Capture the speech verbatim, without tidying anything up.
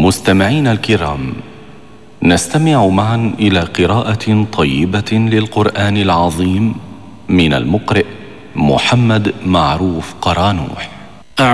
مستمعينا الكرام، نستمع معا إلى قراءة طيبة للقرآن العظيم من المقرئ محمد معروف قرانوح.